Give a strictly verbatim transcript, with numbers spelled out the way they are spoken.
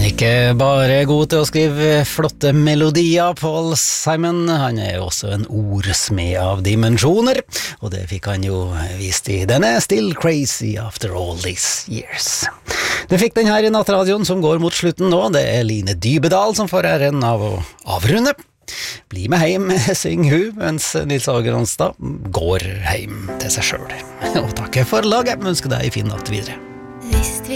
Ikke bare god til å skrive flotte melodier, Paul Simon, han er jo også en ordsmed av dimensjoner, og det fikk han jo vist i denne Still Crazy After All These Years. Det fikk den her i nattradioen som går mot slutten nå, det er Line Dybedal som får æren av å avrunde. Bli med heim, syng hun, mens Nils Åge Ronstad går heim til seg selv. Og takke for laget, ønsker deg en fin natt videre.